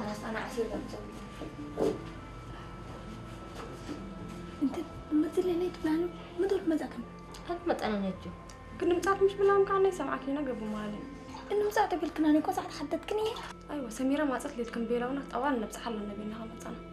خلاص أنا عسير بمسوي. أنت ما تزلي هنا تبلانو ما دول مزاكم. هل أنا نجوا؟ كنا متعرف مش بلا مكان ليس معك هنا قبل مالي. إنه ساعة قبل كنا نيكو ساعة حددتني. أيوة سميرة ما صلت لي تكمبيلة ونحت أول نبص حل النبي إنها مصنع.